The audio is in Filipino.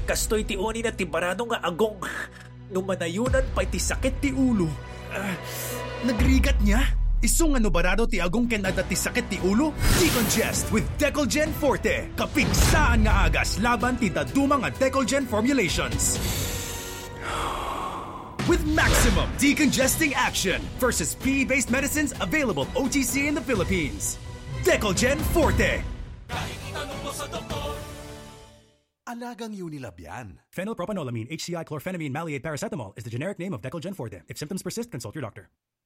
Kastoy ti oni na ti barado nga agong. Numanayunan pa iti sakit ti ulo. Nagrigat niya? Isung ano barado ti agong ken adda ti sakit ti ulo? Decongest with Decolgen Forte. Kapigsaan nga agas laban ti dadumang nga Decolgen formulations. With maximum decongesting action versus PE-based medicines available OTC in the Philippines. Decolgen Forte. Alagang Unilab yan. Phenylpropanolamine, HCI chlorphenamine maleate paracetamol is the generic name of Decolgen Forte. If symptoms persist, consult your doctor.